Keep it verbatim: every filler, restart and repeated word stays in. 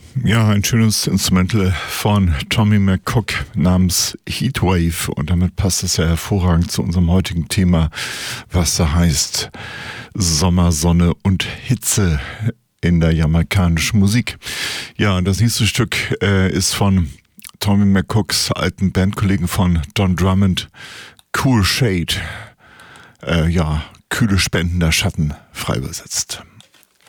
Ja, ein schönes Instrumental von Tommy McCook namens Heatwave, und damit passt es ja hervorragend zu unserem heutigen Thema, was da heißt Sommer, Sonne und Hitze in der jamaikanischen Musik. Ja, das nächste Stück äh, ist von Tommy McCooks alten Bandkollegen von Don Drummond, Cool Shade. Äh, ja, kühle spendender Schatten, frei übersetzt.